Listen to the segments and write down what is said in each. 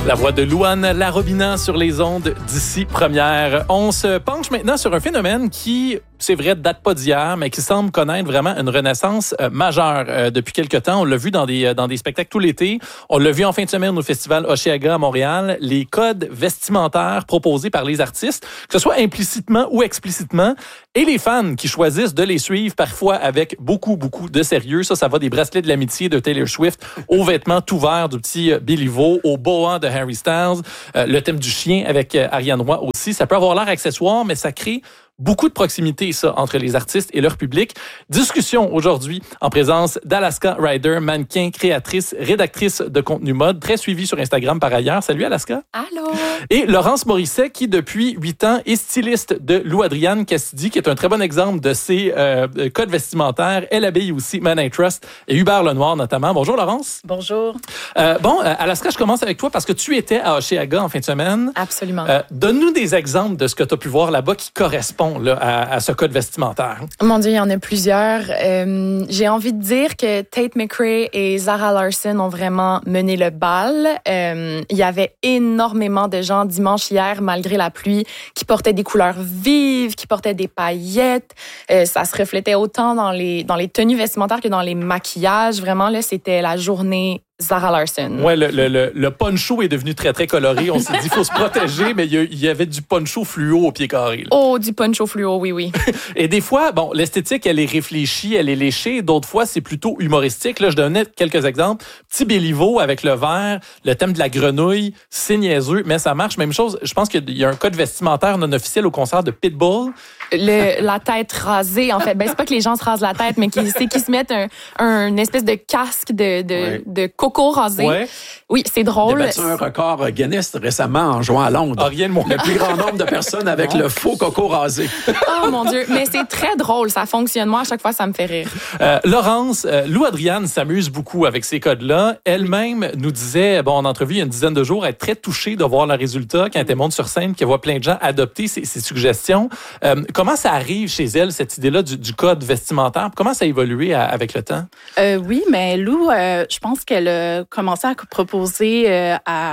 La voix de Louane Larobina sur les ondes d'ici première. On se penche maintenant sur un phénomène qui, c'est vrai, date pas d'hier, mais qui semble connaître vraiment une renaissance majeure depuis quelque temps. On l'a vu dans des spectacles tout l'été. On l'a vu en fin de semaine au festival Osheaga à Montréal. Les codes vestimentaires proposés par les artistes, que ce soit implicitement ou explicitement, et les fans qui choisissent de les suivre parfois avec beaucoup de sérieux. Ça va des bracelets de l'amitié de Taylor Swift aux vêtements tout verts du petit Billy Vaux, au boa de Harry Styles, le thème du chien avec Ariane Roy aussi. Ça peut avoir l'air accessoire, mais ça crée beaucoup de proximité, ça, entre les artistes et leur public. Discussion aujourd'hui en présence d'Alaska Ryder, mannequin, créatrice, rédactrice de contenu mode, très suivie sur Instagram par ailleurs. Salut Alaska. Allô. Et Laurence Morisset, qui depuis 8 ans est styliste de Lou-Adrienne Cassidy, qui est un très bon exemple de ses codes vestimentaires. Elle habille aussi Man I Trust et Hubert Lenoir notamment. Bonjour Laurence. Bonjour. Alaska, je commence avec toi parce que tu étais à Osheaga en fin de semaine. Absolument. Donne-nous des exemples de ce que tu as pu voir là-bas qui correspond là, à ce code vestimentaire. Mon Dieu, il y en a plusieurs. J'ai envie de dire que Tate McRae et Zara Larsson ont vraiment mené le bal. Il y avait énormément de gens dimanche hier, malgré la pluie, qui portaient des couleurs vives, qui portaient des paillettes. Ça se reflétait autant dans les tenues vestimentaires que dans les maquillages. Vraiment, là, c'était la journée Zara Larsson. Ouais, le poncho est devenu très, très coloré. On s'est dit, il faut se protéger, mais il y avait du poncho fluo au pied carré. Là. Oh, du poncho fluo, oui. Et des fois, bon, l'esthétique, elle est réfléchie, elle est léchée. D'autres fois, c'est plutôt humoristique. Là, je donnais quelques exemples. Petit Béliveau avec le vert, le thème de la grenouille, c'est niaiseux, mais ça marche. Même chose, je pense qu'il y a un code vestimentaire non officiel au concert de Pitbull. La tête rasée, en fait. Ben, c'est pas que les gens se rasent la tête, mais c'est qu'ils se mettent un espèce de casque de coco rasé. Ouais. Oui, c'est drôle. Il a battu un record Guinness récemment en jouant à Londres. Rien de moins. Le plus grand nombre de personnes avec le faux coco rasé. Oh mon Dieu, mais c'est très drôle, ça fonctionne. Moi, à chaque fois, ça me fait rire. Laurence, Lou-Adrienne s'amuse beaucoup avec ces codes-là. Elle-même nous disait, en entrevue il y a une dizaine de jours, être très touchée de voir le résultat quand elle monte sur scène, qu'elle voit plein de gens adopter ses suggestions. Comment ça arrive chez elle, cette idée-là du code vestimentaire? Comment ça a évolué avec le temps? Oui, mais Lou, je pense qu'elle a commencé à proposer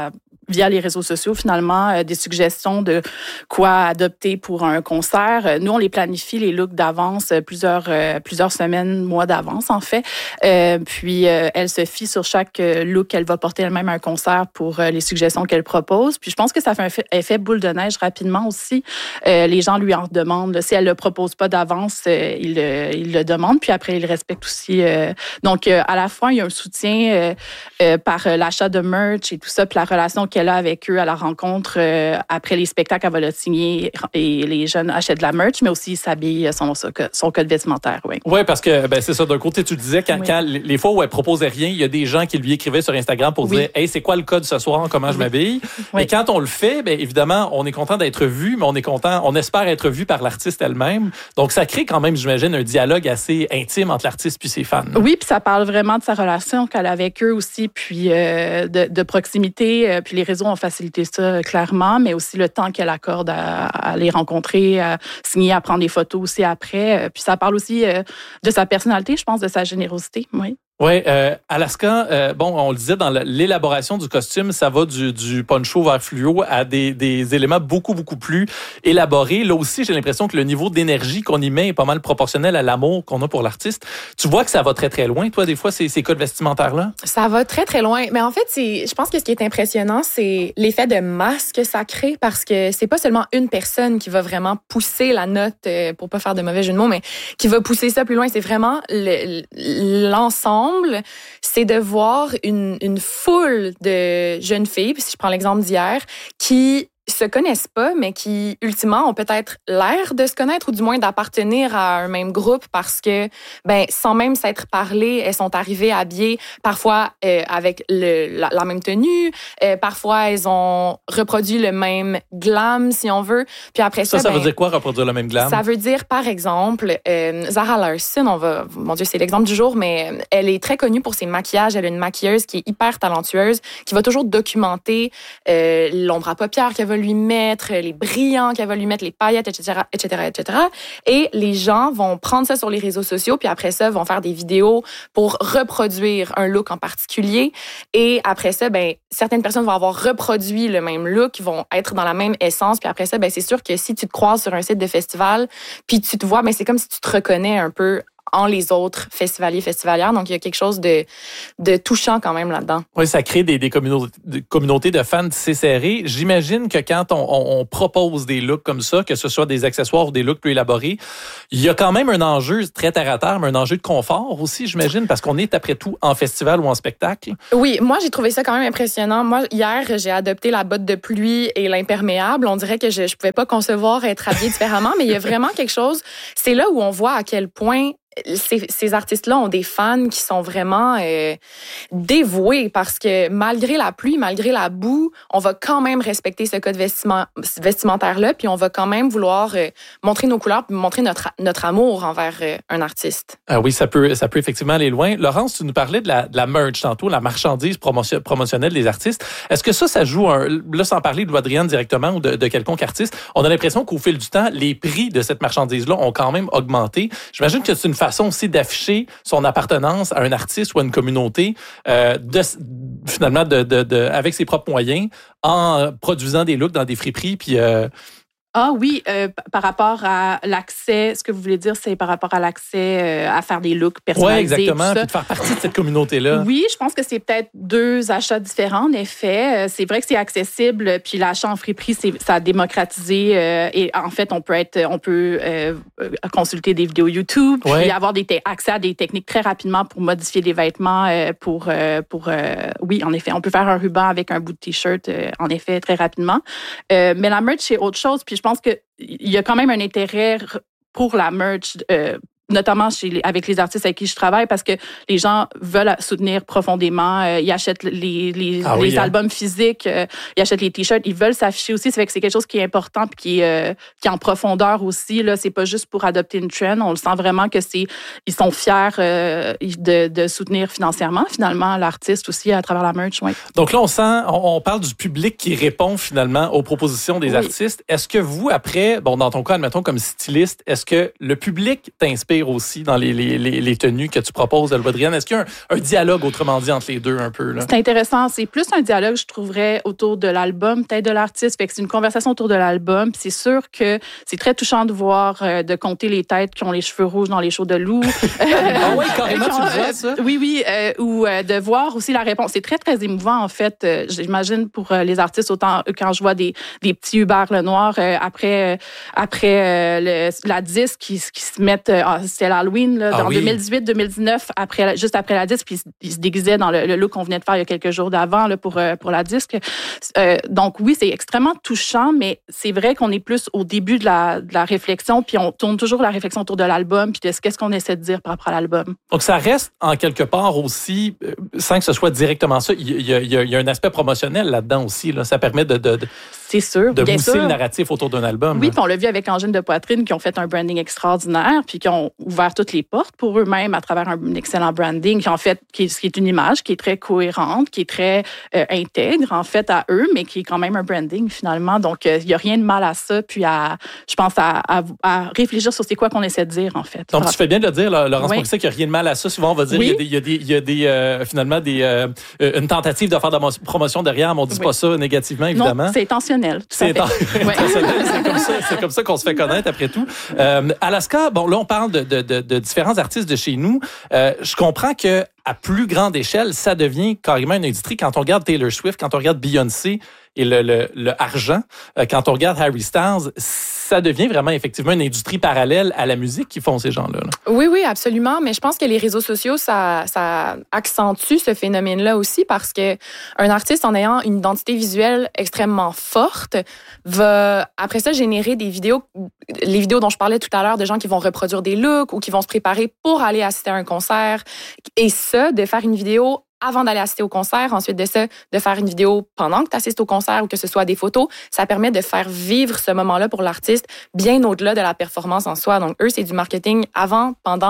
via les réseaux sociaux, finalement, des suggestions de quoi adopter pour un concert. Nous, on les planifie, les looks d'avance, plusieurs semaines, mois d'avance, en fait. Puis, elle se fie sur chaque look qu'elle va porter elle-même à un concert pour les suggestions qu'elle propose. Puis, je pense que ça fait un effet boule de neige rapidement aussi. Les gens lui en demandent. Si elle ne le propose pas d'avance, il le demande. Puis après, il respecte aussi. Donc, à la fois, il y a un soutien par l'achat de merch et tout ça, puis la relation qu'elle a avec eux à la rencontre. Après les spectacles, elle va le signer et les jeunes achètent de la merch, mais aussi s'habillent son code vestimentaire. Oui, parce que c'est ça. D'un côté, tu disais, quand les fois où elle proposait rien, il y a des gens qui lui écrivaient sur Instagram pour dire « Hey, c'est quoi le code ce soir? Comment je m'habille? » Et quand on le fait, évidemment, on est content d'être vu, mais on espère être vu par l'artiste elle-même. Donc, ça crée quand même, j'imagine, un dialogue assez intime entre l'artiste puis ses fans. Oui, puis ça parle vraiment de sa relation qu'elle a avec eux aussi, puis de proximité, puis les réseaux ont facilité ça clairement, mais aussi le temps qu'elle accorde à les rencontrer, à signer, à prendre des photos aussi après. Puis ça parle aussi de sa personnalité, je pense, de sa générosité, oui. Oui, Alaska, on le disait dans l'élaboration du costume, ça va du poncho vert fluo à des éléments beaucoup plus élaborés. Là aussi, j'ai l'impression que le niveau d'énergie qu'on y met est pas mal proportionnel à l'amour qu'on a pour l'artiste. Tu vois que ça va très, très loin, toi, des fois, ces codes vestimentaires-là? Ça va très, très loin. Mais en fait, je pense que ce qui est impressionnant, c'est l'effet de masse que ça crée, parce que c'est pas seulement une personne qui va vraiment pousser la note, pour pas faire de mauvais jeu de mots, mais qui va pousser ça plus loin. C'est vraiment l'ensemble. C'est de voir une foule de jeunes filles, puis si je prends l'exemple d'hier, qui se connaissent pas, mais qui, ultimement, ont peut-être l'air de se connaître ou du moins d'appartenir à un même groupe parce que, sans même s'être parlé, elles sont arrivées habillées, parfois avec la même tenue, parfois elles ont reproduit le même glam, si on veut. Puis après ça, ça veut dire quoi, reproduire le même glam? Ça veut dire, par exemple, Zara Larsson, mon Dieu, c'est l'exemple du jour, mais elle est très connue pour ses maquillages. Elle est une maquilleuse qui est hyper talentueuse, qui va toujours documenter l'ombre à paupières qu'elle va lui mettre, les brillants qu'elle va lui mettre, les paillettes, etc., etc., etc. Et les gens vont prendre ça sur les réseaux sociaux, puis après ça, vont faire des vidéos pour reproduire un look en particulier. Et après ça, ben, certaines personnes vont avoir reproduit le même look, vont être dans la même essence. Puis après ça, ben, c'est sûr que si tu te croises sur un site de festival, puis tu te vois, ben, c'est comme si tu te reconnais un peu en les autres festivaliers, festivalières. Donc, il y a quelque chose de touchant quand même là-dedans. Oui, ça crée des communautés de fans tissées serrées. J'imagine que quand on propose des looks comme ça, que ce soit des accessoires ou des looks plus élaborés, il y a quand même un enjeu très terre à terre, mais un enjeu de confort aussi, j'imagine, parce qu'on est après tout en festival ou en spectacle. Oui, moi, j'ai trouvé ça quand même impressionnant. Moi, hier, j'ai adopté la botte de pluie et l'imperméable. On dirait que je pouvais pas concevoir être habillée différemment, mais il y a vraiment quelque chose. C'est là où on voit à quel point ces artistes-là ont des fans qui sont vraiment dévoués parce que malgré la pluie, malgré la boue, on va quand même respecter ce code vestimentaire-là, puis on va quand même vouloir montrer nos couleurs, puis montrer notre amour envers un artiste. Ah oui, ça peut effectivement aller loin. Laurence, tu nous parlais de la merch tantôt, la marchandise promotionnelle des artistes. Est-ce que ça joue là, sans parler de Louadrienne directement ou de quelconque artiste, on a l'impression qu'au fil du temps, les prix de cette marchandise-là ont quand même augmenté. J'imagine que c'est une façon aussi d'afficher son appartenance à un artiste ou à une communauté, finalement, avec ses propres moyens, en produisant des looks dans des friperies, puis... Ah oui, par rapport à l'accès, ce que vous voulez dire, c'est par rapport à l'accès à faire des looks personnalisés. Oui, exactement, puis de faire partie de cette communauté-là. Oui, je pense que c'est peut-être deux achats différents, en effet. C'est vrai que c'est accessible, puis l'achat en friperie, ça a démocratisé. Et en fait, on peut consulter des vidéos YouTube, puis avoir accès à des techniques très rapidement pour modifier des vêtements. Oui, en effet, on peut faire un ruban avec un bout de T-shirt, en effet, très rapidement. Mais la merch, c'est autre chose. Puis je pense qu'il y a quand même un intérêt pour la merch, notamment avec les artistes avec qui je travaille, parce que les gens veulent soutenir profondément. Ils achètent les albums physiques, ils achètent les T-shirts, ils veulent s'afficher aussi. Ça fait que c'est quelque chose qui est important puis qui est en profondeur aussi. Là, c'est pas juste pour adopter une trend. On le sent vraiment que ils sont fiers de soutenir financièrement, finalement, l'artiste aussi à travers la merch. Ouais. Donc là, on parle du public qui répond finalement aux propositions des artistes. Est-ce que vous, après, dans ton cas, admettons comme styliste, est-ce que le public t'inspire aussi dans les tenues que tu proposes de Louadrienne? Est-ce qu'il y a un dialogue, autrement dit, entre les deux un peu? Là? C'est intéressant. C'est plus un dialogue, je trouverais, autour de l'album, peut-être de l'artiste. Fait que c'est une conversation autour de l'album. Puis c'est sûr que c'est très touchant de voir, de compter les têtes qui ont les cheveux rouges dans les shows de Lou. Ah oui, carrément, tu le vois, ça? Oui. Ou de voir aussi la réponse. C'est très, très émouvant, en fait. J'imagine pour les artistes, autant quand je vois des petits Hubert Lenoir après la disque qui se mettent... c'était l'Halloween, là, dans 2018-2019, juste après la disque, puis ils se déguisaient dans le look qu'on venait de faire il y a quelques jours d'avant là, pour la disque. Donc oui, c'est extrêmement touchant, mais c'est vrai qu'on est plus au début de la réflexion, puis on tourne toujours la réflexion autour de l'album, puis de qu'est-ce qu'on essaie de dire par rapport à l'album. Donc ça reste en quelque part aussi, sans que ce soit directement ça, il y a un aspect promotionnel là-dedans aussi. Là. Ça permet c'est sûr, de mousser le narratif autour d'un album. Oui, puis on l'a vu avec Angine de Poitrine qui ont fait un branding extraordinaire, puis qui ont ouvert toutes les portes pour eux-mêmes à travers un excellent branding, qui en fait qui est une image qui est très cohérente, qui est très intègre en fait à eux, mais qui est quand même un branding finalement. Donc il y a rien de mal à ça, puis je pense à réfléchir sur c'est quoi qu'on essaie de dire en fait. Donc tu fais bien de le dire, Laurence Morisset, qu'il n'y a rien de mal à ça. Souvent on va dire il y a finalement une tentative de faire de la promotion derrière, mais on dit pas ça négativement évidemment. Non, c'est intentionnel. C'est comme ça qu'on se fait connaître après tout. Alaska, là on parle de différents artistes de chez nous. Je comprends que à plus grande échelle, ça devient carrément une industrie. Quand on regarde Taylor Swift, quand on regarde Beyoncé et le argent, quand on regarde Harry Styles, ça devient vraiment effectivement une industrie parallèle à la musique qui font ces gens-là. Là. Oui, absolument. Mais je pense que les réseaux sociaux, ça accentue ce phénomène-là aussi parce que un artiste, en ayant une identité visuelle extrêmement forte, va après ça générer des vidéos, les vidéos dont je parlais tout à l'heure, de gens qui vont reproduire des looks ou qui vont se préparer pour aller assister à un concert. Et ça, de faire une vidéo avant d'aller assister au concert, ensuite de ça, de faire une vidéo pendant que tu assistes au concert ou que ce soit des photos, ça permet de faire vivre ce moment-là pour l'artiste bien au-delà de la performance en soi. Donc, eux, c'est du marketing avant, pendant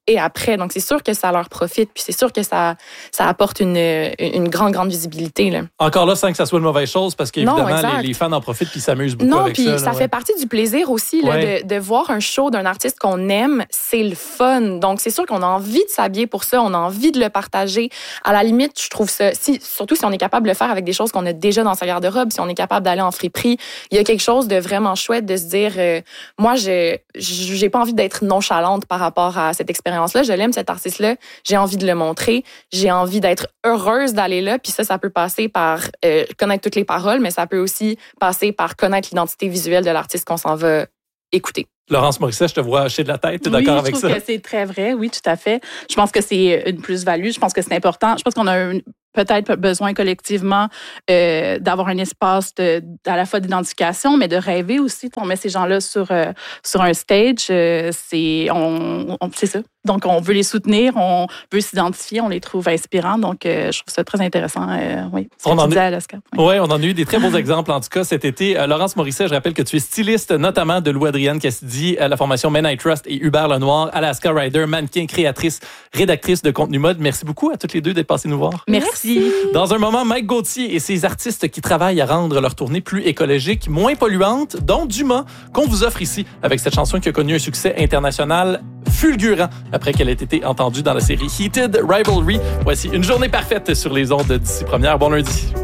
et après. Donc, c'est sûr que ça leur profite, puis c'est sûr que ça apporte une grande visibilité. Là. Encore là, sans que ça soit une mauvaise chose, parce qu'évidemment, les fans en profitent puis s'amusent beaucoup avec ça. Non, puis ça fait partie du plaisir aussi là, de voir un show d'un artiste qu'on aime. C'est le fun. Donc, c'est sûr qu'on a envie de s'habiller pour ça, on a envie de le partager. À la limite, je trouve ça, surtout si on est capable de le faire avec des choses qu'on a déjà dans sa garde-robe, si on est capable d'aller en friperie, il y a quelque chose de vraiment chouette de se dire, moi, j'ai pas envie d'être nonchalante par rapport à cette expérience-là. Je l'aime, cet artiste-là. J'ai envie de le montrer. J'ai envie d'être heureuse d'aller là. Puis ça peut passer par connaître toutes les paroles, mais ça peut aussi passer par connaître l'identité visuelle de l'artiste qu'on s'en va écouter. Laurence Morisset, je te vois hocher de la tête. Tu es d'accord avec ça? Je trouve que c'est très vrai. Oui, tout à fait. Je pense que c'est une plus-value. Je pense que c'est important. Je pense qu'on a peut-être besoin collectivement d'avoir un espace à la fois d'identification, mais de rêver aussi. On met ces gens-là sur un stage. C'est ça. Donc, on veut les soutenir, on veut s'identifier, on les trouve inspirants. Donc, je trouve ça très intéressant. Oui, ce que tu disais à Alaska. Oui, on en a eu des très beaux exemples, en tout cas, cet été. Laurence Morisset, je rappelle que tu es styliste, notamment de Lou-Adrienne Cassidy, à la formation Men I Trust et Hubert Lenoir, Alaska Rider, mannequin, créatrice, rédactrice de contenu mode. Merci beaucoup à toutes les deux d'être passées nous voir. Merci. Dans un moment, Mike Gauthier et ses artistes qui travaillent à rendre leur tournée plus écologique, moins polluante, dont Dumas, qu'on vous offre ici avec cette chanson qui a connu un succès international fulgurant après qu'elle ait été entendue dans la série Heated Rivalry. Voici une journée parfaite sur les ondes d'ici première. Bon lundi.